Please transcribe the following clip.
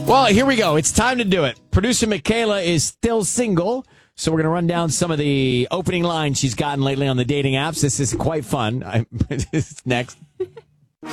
Well, here we go. It's time to do it. Producer Michaela is still single, so we're going to run down some of the opening lines she's gotten lately on the dating apps. This is quite fun. Next.